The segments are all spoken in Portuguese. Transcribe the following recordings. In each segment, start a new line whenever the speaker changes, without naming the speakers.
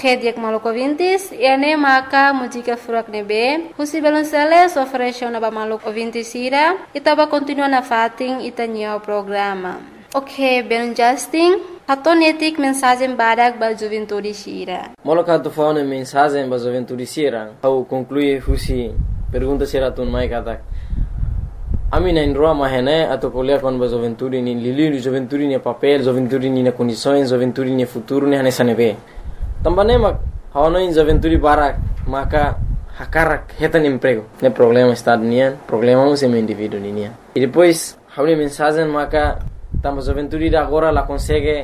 Ok, dia maluco ouvintes, ene maka música furak nebe, husi belonceles oferece na ba maluco ouvintes ira, itaba continua na fating itanya o programa. Ok, ben Justin, hatonetik mensagem badak ba juventude sira.
Moloka tu faune mensagem ba juventude sira, au conclui husi pergunta sira tun mai katak. Ami na indroa mahene atau kuliah kon ba juventude ni lili juventude ni papel, juventude ni na condições, juventude ni futuro ni hanesa nebe. Tambane mak hawana in juventude barak maka hakarak hetan emprego. Ne problema estado nian, problema um sem indivíduo nian. E depois haune mensagem maka tamba juventude da agora la consegue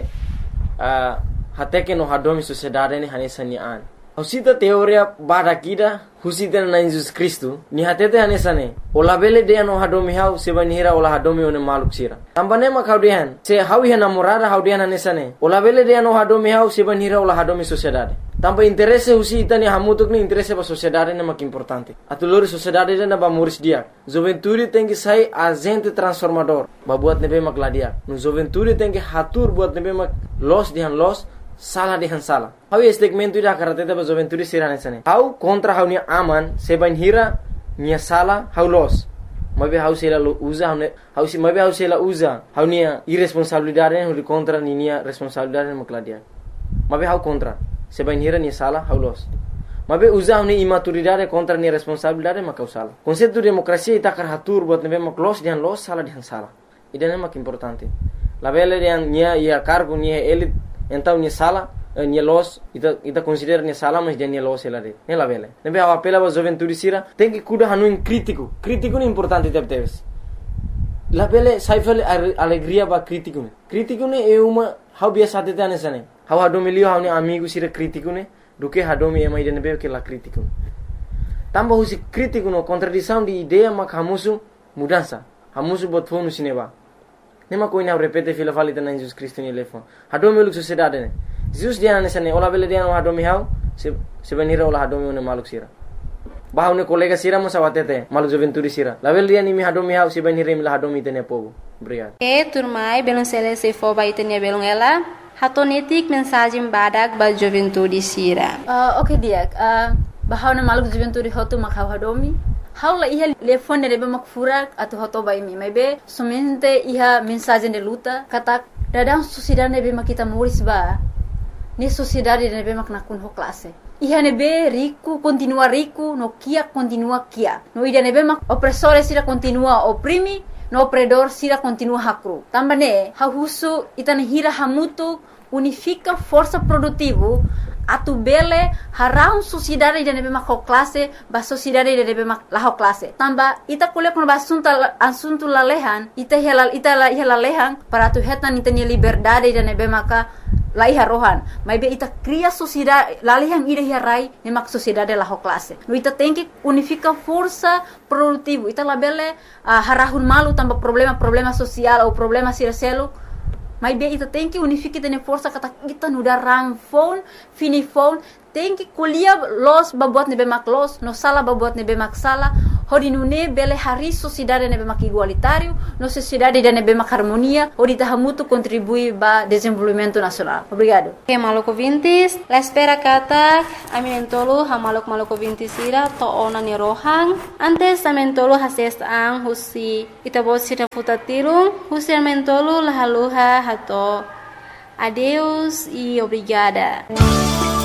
até que no hadomi sociedade ni hanesa nian. Husita teoria barakida husita na Jesus Cristo ni hatete hanesane ola bele de no hadomi hau sebanira ola hadomi one maluk sira tambane ma kaudian se hawi hana morada haudian hanesane ola bele de no hadomi hau sebanira ola hadomi sociedade tamba interesse husita ni hamutuk ni interesse ba sociedade na mak importante atulori sociedade na ba moris dia juventude tem que sai agente transformador ba buat nebe mak ladia no juventude tem que hatur buat nebe mak los dihan los salah dihan salah. Hau segmento ida karateta ba juventude sirane sane. Hau kontra hau ni aman sebain hira nia salah hau los. Mabe hau sela uza hau si mabe hau sela uza hau nia irresponsabilidade hau kontra ni nia responsabilidade makladia. Mabe hau kontra sebain hira nia salah hau los. Mabe uza hau ni imaturidade kontra nia responsabilidade makau salah. Konseptu demokrasia ita karatur buat nebe maklos dihan los salah dihan salah. Idane mak importante. La bele dihan nia ia cargo nia elit então ni sala ni los ita considera ni sala mas dia ni los ela de ela vele nebe a apela ba juventude sira tem que cuidar hanu crítico ni importante teves la vele sai vele alegria ba crítico ne é uma how biasa te tane sane how hadomi lio how ni amigo sira crítico ne do que hadomi é mais de nebe que la crítico tamba husi crítico no contradição de ideia mak hamusu mudança hamusu bot fonu sineba nema koina repete fila falita na Jesus Cristo ni lefon hadomi luk sociedade ne Jesus dia na sane ola bele dia no hadomi hau se benira ola hadomi ne maluk sira bahau ne kolega sira mo sawatete maluk juventude sira la bele dia ni mi hadomi hau se benira mi la hadomi tene pogo obrigado
turmai belon sele se fo ba itenia belon ela hatonetik mensagem badak ba juventude sira.
Okay dia bahau ne maluk juventude hotu makau hadomi haula iha telefone de mak furak atau hoto bai mi maybe somente iha mensagem de luta kata dadang sociedade nebe mak kita muris ba ni sociedade nebe mak nakun ho classe iha nebe rico continua rico no kia continua kia no ida nebe mak opressore sira continua oprimi no opredor sira continua hakru tambane ha husu itane hira hamutu unifica força produtivo atu bele harau sociedade de nebe mak classe ba sociedade de nebe mak la classe tamba ita kuliah kon asunto lalehan ita lalehan para tu hetan ita ni liberdade de nebe maka lai harohan mai be ita cria sociedade lalehan ida hirai ne mak sociedade la classe no ita tem que unifica força produtivo ita la bele harahun malu tamba problema social ou problema siraselo mas bem, ita tem que unificar tene força kata kita nuda ramfon, finifon, tem que colher los babuat nebe mak los, no sala babuat nebe mak sala, hodi nune bele hari sociedade nebe mak igualitário, no sociedade de nebe mak harmonia, hodi tahamutu contribui ba desenvolvimento nacional. Obrigado.
Okay, maluco vintis, la espera kata, aminentolo ha maluco vintis ira to ona ni rohang, antes amentolo hases ang husi itabot sira futatirung, husi amentolo lahaluha hato. Adeus e obrigada.